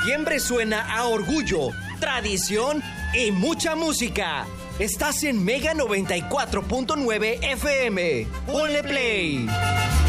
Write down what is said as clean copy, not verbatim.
septiembre suena a orgullo, tradición y mucha música. Estás en Mega 94.9 FM. Ponle play.